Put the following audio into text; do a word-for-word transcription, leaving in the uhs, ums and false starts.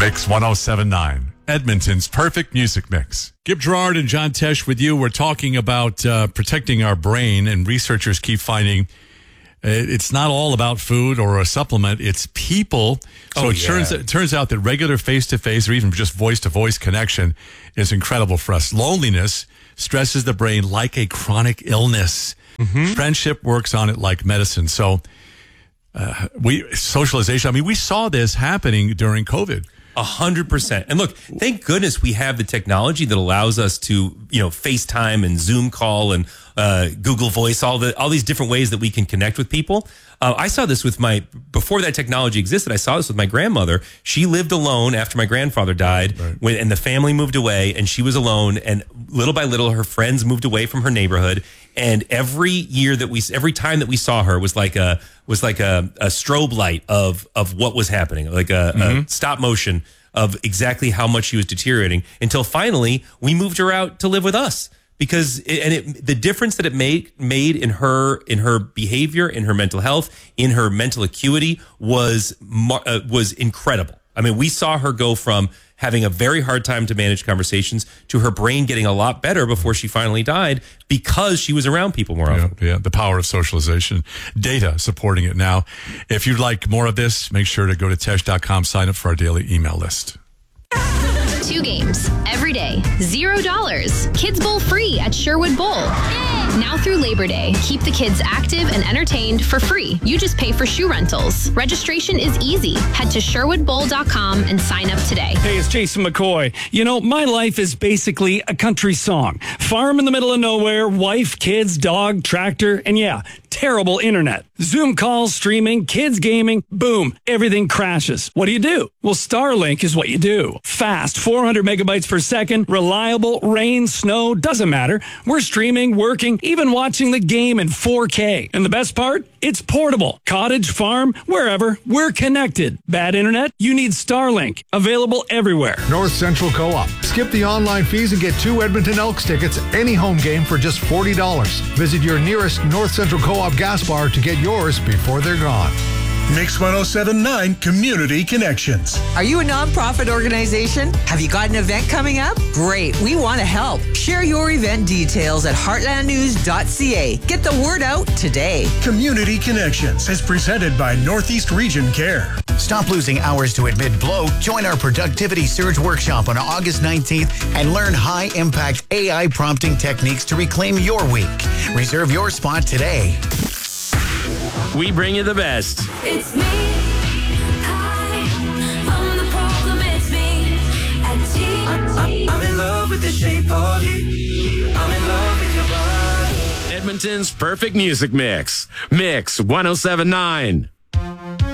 Mix one oh seven point nine, Edmonton's perfect music mix. Gib Gerard and John Tesh with you. We're talking about uh, protecting our brain, and researchers keep finding uh, it's not all about food or a supplement. It's people. So oh, it, yeah. turns, it turns out that regular face-to-face or even just voice-to-voice connection is incredible for us. Loneliness stresses the brain like a chronic illness. Mm-hmm. Friendship works on it like medicine. So uh, we socialization, I mean, we saw this happening during COVID. A hundred percent. And look, thank goodness we have the technology that allows us to, you know, FaceTime and Zoom call and uh, Google Voice, all the all these different ways that we can connect with people. Uh, I saw this with my, before that technology existed, I saw this with my grandmother. She lived alone after my grandfather died, right. when, and the family moved away, and she was alone. And little by little, her friends moved away from her neighborhood. And every year that we, every time that we saw her was like a, was like a, a strobe light of, of what was happening, like a, mm-hmm. a stop motion of exactly how much she was deteriorating, until finally we moved her out to live with us. Because it, and it, the difference that it made made in her in her behavior, in her mental health, in her mental acuity was uh, was incredible. I mean, we saw her go from having a very hard time to manage conversations to her brain getting a lot better before she finally died, because she was around people more often. Yeah, yeah, the power of socialization. Data supporting it now. If you'd like more of this, make sure to go to tesh dot com, sign up for our daily email list. Two games every day, zero dollars. Kids Bowl free at Sherwood Bowl. Now through Labor Day, keep the kids active and entertained for free. You just pay for shoe rentals. Registration is easy. Head to sherwood bowl dot com and sign up today. Hey, it's Jason McCoy. You know, my life is basically a country song. Farm in the middle of nowhere, wife, kids, dog, tractor, and yeah, terrible internet. Zoom calls, streaming, kids gaming, boom, everything crashes. What do you do? Well, Starlink is what you do. Fast, four hundred megabytes per second, reliable, rain, snow, doesn't matter. We're streaming, working, even watching the game in four K. And the best part? It's portable. Cottage, farm, wherever, we're connected. Bad internet? You need Starlink. Available everywhere. North Central Co-op. Skip the online fees and get two Edmonton Elks tickets any home game for just forty dollars. Visit your nearest North Central Co-op gas bar to get yours before they're gone. Mix one oh seven point nine Community Connections. Are you a nonprofit organization? Have you got an event coming up? Great, we want to help. Share your event details at heartland news dot c a. Get the word out today. Community Connections is presented by Northeast Region Care. Stop losing hours to admit blow. Join our Productivity Surge Workshop on August nineteenth and learn high-impact A I prompting techniques to reclaim your week. Reserve your spot today. We bring you the best. It's me. I, I'm the problem, it's me. At T- I'm, I'm in love with the shape of you. I'm in love with your body. Edmonton's perfect music mix. Mix one oh seven point nine.